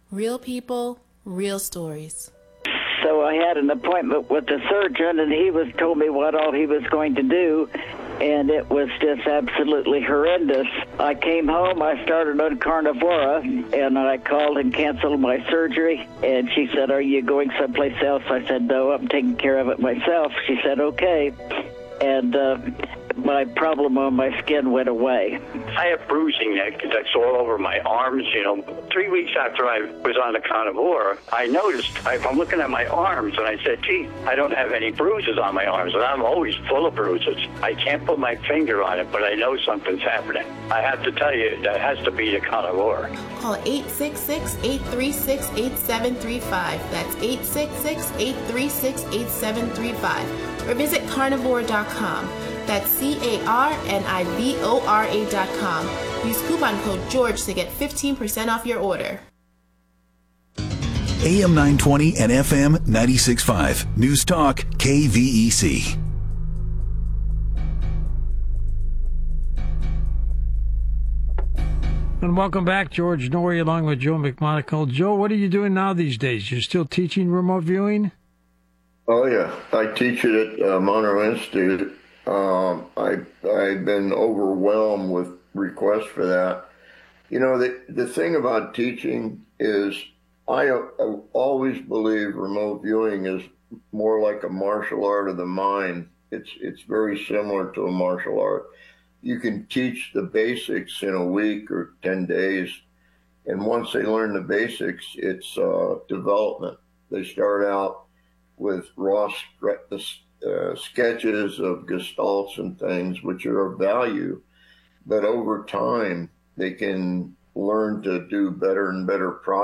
Real people, real stories. So I had an appointment with the surgeon, and he told me what all he was going to do, and it was just absolutely horrendous. I came home, I started on Carnivora, and I called and canceled my surgery, and she said, "Are you going someplace else?" I said, "No, I'm taking care of it myself." She said, "Okay," and my problem on my skin went away. I have bruising that's all over my arms. 3 weeks after I was on the Carnivora, I noticed, I'm looking at my arms, and I said, gee, I don't have any bruises on my arms, and I'm always full of bruises. I can't put my finger on it, but I know something's happening. I have to tell you, that has to be the Carnivora. Call 866-836-8735. That's 866-836-8735. Or visit carnivora.com. That's carnivora.com. Use coupon code George to get 15% off your order. AM 920 and FM 96.5. News Talk KVEC. And welcome back, George Noory, along with Joe McMonagle. Joe, what are you doing now these days? You're still teaching remote viewing? Oh, yeah. I teach it at Monroe Institute. I've been overwhelmed with requests for that. The thing about teaching is I always believe remote viewing is more like a martial art of the mind. It's very similar to a martial art. You can teach the basics in a week or 10 days. And once they learn the basics, it's development. They start out with raw sketches of gestalts and things, which are of value. But over time, they can learn to do better and better projects.